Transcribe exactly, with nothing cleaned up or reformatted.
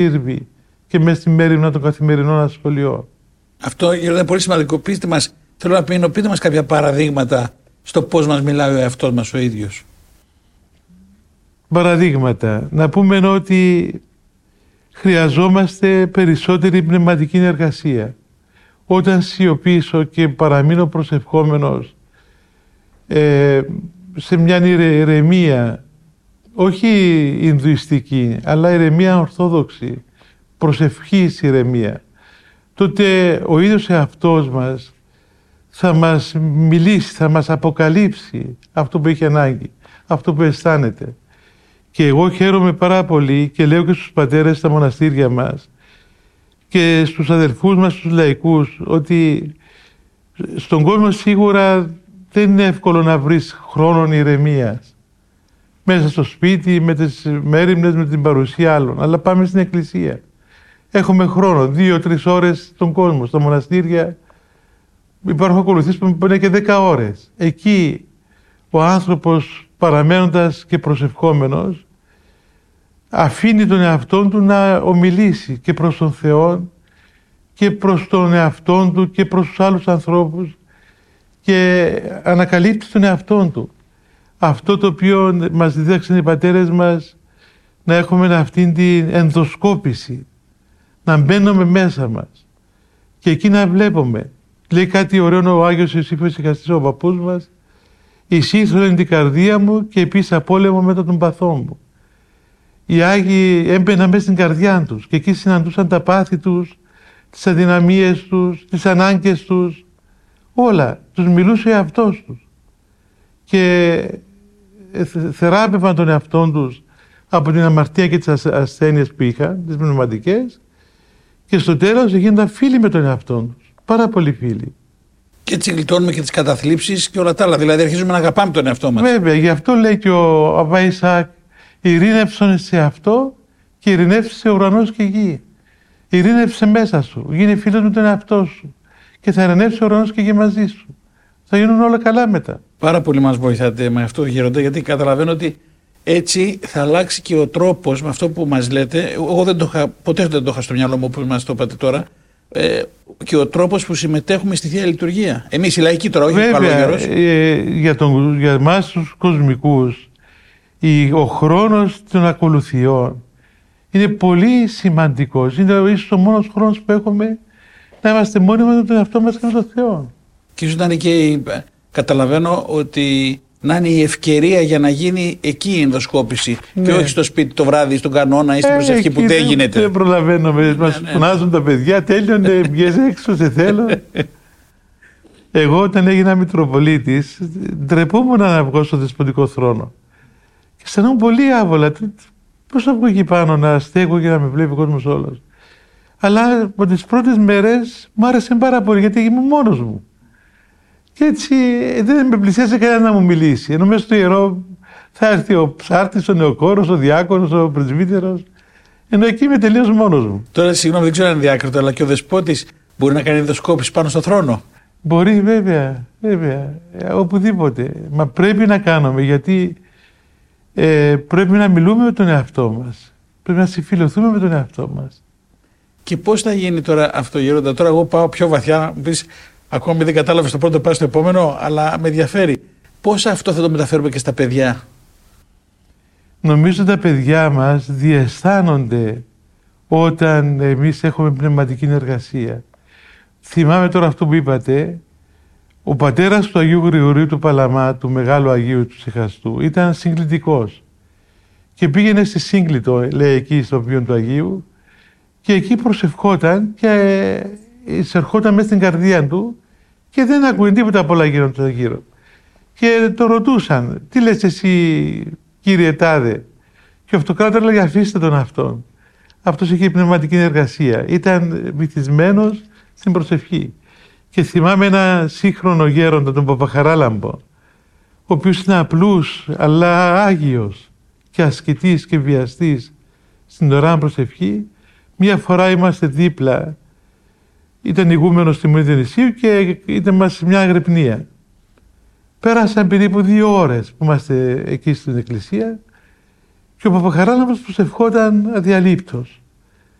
Σύρβη και μέσα στη μέρημνα των καθημερινών ασχολιών. Αυτό είναι πολύ σημαντικό. Πείτε μας, θέλω να πείτε, πείτε μας κάποια παραδείγματα στο πώς μας μιλάει ο εαυτός μας ο ίδιος. Παραδείγματα. Να πούμε ότι χρειαζόμαστε περισσότερη πνευματική εργασία. Όταν σιωπήσω και παραμείνω προσευχόμενος ε, σε μια ηρεμία, όχι Ινδουιστική, αλλά ηρεμία ορθόδοξη, προσευχής ηρεμία, τότε ο ίδιος εαυτός μας θα μας μιλήσει, θα μας αποκαλύψει αυτό που έχει ανάγκη, αυτό που αισθάνεται. Και εγώ χαίρομαι πάρα πολύ και λέω και στους πατέρες στα μοναστήρια μας και στους αδελφούς μας, στους λαϊκούς, ότι στον κόσμο σίγουρα δεν είναι εύκολο να βρεις χρόνων ηρεμίας μέσα στο σπίτι, με τις μέριμνες, με την παρουσία άλλων, αλλά πάμε στην εκκλησία. Έχουμε χρόνο, δύο-τρεις ώρες στον κόσμο, στα μοναστήρια υπάρχουν ακολουθήσεις που είναι και δέκα ώρες. Εκεί ο άνθρωπος, παραμένοντας και προσευχόμενος, αφήνει τον εαυτόν του να ομιλήσει και προς τον Θεό και προς τον εαυτόν του και προς τους άλλους ανθρώπους και ανακαλύπτει τον εαυτόν του. Αυτό το οποίο μας δίδαξαν οι πατέρες μας, να έχουμε αυτήν την ενδοσκόπηση, να μπαίνουμε μέσα μας και εκεί να βλέπουμε. Λέει κάτι ωραίο ο Άγιος Ιωσήφ ο Ησυχαστής, ο παππούς μας: «Εισήλθον την καρδία μου και επίσης απόλεμο μετά τον παθό μου». Οι Άγιοι έμπαιναν μέσα στην καρδιά τους και εκεί συναντούσαν τα πάθη τους, τις αδυναμίες τους, τις ανάγκες τους, όλα. Τους μιλούσε ο εαυτός τους και θεράπευαν τον εαυτόν τους από την αμαρτία και τις ασθένειες που είχαν, τις πνευματικές, και στο τέλος γίνονταν φίλοι με τον εαυτόν τους, πάρα πολύ φίλοι. Και έτσι γλιτώνουμε και τις καταθλίψεις και όλα τα άλλα. Δηλαδή αρχίζουμε να αγαπάμε τον εαυτό μας. Βέβαια, γι' αυτό λέει και ο Αββά Ισαάκ: «Ειρήνευσον σε αυτό και ειρηνεύσει σε ουρανός και γη». Ειρήνευσε μέσα σου, γίνε φίλος με τον εαυτό σου και θα ειρηνεύσει ο ουρανός και γη μαζί σου. Θα γίνουν όλα καλά μετά. Πάρα πολύ μας βοηθάτε με αυτό, Γέροντα, γιατί καταλαβαίνω ότι έτσι θα αλλάξει και ο τρόπος με αυτό που μας λέτε. Εγώ δεν το είχα, ποτέ δεν το είχα στο μυαλό μου που μας το είπατε τώρα. Ε, και ο τρόπος που συμμετέχουμε στη Θεία Λειτουργία. Εμείς οι λαϊκοί τώρα, όχι ο καλόγερος. Ε, για, τον, για εμάς τους κοσμικούς, η, ο χρόνος των ακολουθιών είναι πολύ σημαντικός. Είναι ίσως ο μόνος χρόνος που έχουμε να είμαστε μόνοι με τον εαυτό μας και με τον Θεό. Και ίσως να είναι και, καταλαβαίνω ότι να είναι η ευκαιρία για να γίνει εκεί η ενδοσκόπηση, ναι, και όχι στο σπίτι το βράδυ, στον κανόνα ή στην ε, προσευχή που δεν γίνεται. Δεν προλαβαίνουμε, ναι, μας ναι, φωνάζουν ναι. τα παιδιά, τέλειωνε, βγες έξω, σε θέλω. Εγώ όταν έγινα Μητροπολίτης, ντρεπόμουν να βγω στο δεσποτικό θρόνο. Και αισθανόμουν πολύ άβολα. Πώς θα βγω εκεί πάνω να στέκω και να με βλέπει ο κόσμος όλος. Αλλά από τις πρώτες μέρες μου άρεσε πάρα πολύ, γιατί ήμουν μόνος μου. Και έτσι δεν με πλησίασε κανένα να μου μιλήσει. Ενώ μέσα στο ιερό θα έρθει ο ψάρτης, ο νεοκόρος, ο διάκονος, ο πρεσβύτερος. Ενώ εκεί είμαι τελείως μόνος μου. Τώρα, συγγνώμη, δεν ξέρω αν είναι διάκριτο, αλλά και ο δεσπότης μπορεί να κάνει ενδοσκόπηση πάνω στο θρόνο. Μπορεί, βέβαια, βέβαια. Οπουδήποτε. Μα πρέπει να κάνουμε, γιατί ε, πρέπει να μιλούμε με τον εαυτό μας. Πρέπει να συμφιλωθούμε με τον εαυτό μας. Και πώς θα γίνει τώρα αυτό, Γέροντα? Τώρα εγώ πάω πιο βαθιά, μου πεις, ακόμη δεν κατάλαβες το πρώτο, πάω στο επόμενο, αλλά με ενδιαφέρει. Πώς αυτό θα το μεταφέρουμε και στα παιδιά? Νομίζω τα παιδιά μας διαισθάνονται όταν εμείς έχουμε πνευματική εργασία. Θυμάμαι τώρα αυτό που είπατε, ο πατέρας του Αγίου Γρηγορίου του Παλαμά, του Μεγάλου Αγίου του Σιχαστού, ήταν συγκλητικός και πήγαινε στη Σύγκλιτο, λέει, εκεί στο βίο του Αγίου, και εκεί προσευχόταν και εισερχόταν μέσα στην καρδία του και δεν ακούει τίποτα από όλα γίνοντα γύρω. Και το ρωτούσαν, τι λες εσύ, κύριε Τάδε? Και ο Αυτοκράτορ λέγε, αφήστε τον αυτόν. Αυτός είχε πνευματική εργασία. Ήταν βυθισμένος στην προσευχή. Και θυμάμαι ένα σύγχρονο γέροντα, τον Παπαχαράλαμπο, ο οποίος είναι απλούς αλλά άγιος και ασκητής και βιαστής στην ωραία προσευχή. Μία φορά είμαστε δίπλα, ήταν ηγούμενος στη Μονή Διονυσίου και ήταν μας σε μια αγρυπνία. Πέρασαν περίπου δύο ώρες που είμαστε εκεί στην εκκλησία και ο Παπαχαράλαμπος προσευχόταν αδιαλείπτως.